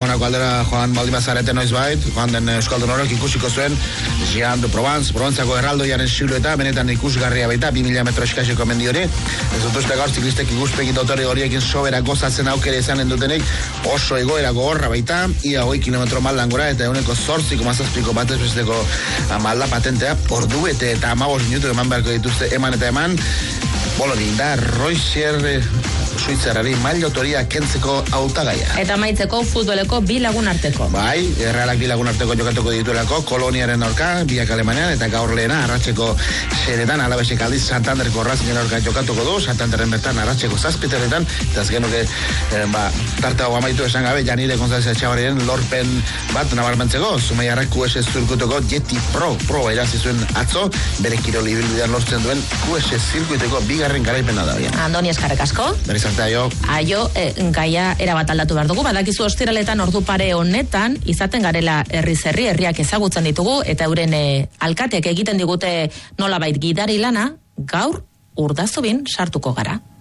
Bartzelonako aldera joan baldimazarete noiz bait, joan den Euskaldun horrek ikusiko zuen Jean de Provence, Proventzako erraldoiaren silueta, benetan ikusgarria baita, 2000 metro eskaseko mendi hori. Ez dut uste gaur ziklistek ikuspegi dotore horiekin sobera gozatzen aukere izanen dutenek, oso egoera gogorra baita, ia 8 kilometro maldan gora, eta 8,7 batez besteko malda patentea, ordu eta 15 minutu eman beharko dituzte eman eta eman. Boloni da Roisier Suitzarrari mailotoria kentzeko hautagaia. Eta maitzeko futboleko bi lagun arteko. Bai, Realak bi lagun arteko jokatuko dituelako, Koloniaren aurka, biak Alemanian, eta gaur lehena, arratseko seretan, Alabesek aldiz Santanderko Racingen aurka jokatuko du, Santanderren bertan, arratseko 7:00, eta azgenuke, tarte hau amaitu esan gabe, Janire González Etxabarriren lorpen bat nabarmentzeko, Zumaiarrak QS zirkuitoko Yeti Pro irazizuen atzo, bere kirol ibilbidean lortzen duen QS zirkuiteko bigarren garaipena da. Andoni, eskerrik asko. Aio, gaia erabat aldatu behar dugu, badakizu ostiraletan ordu pare honetan, izaten garela herriak ezagutzen ditugu, eta euren alkatek egiten digute nolabait gidari lana, gaur Urdazubin sartuko gara.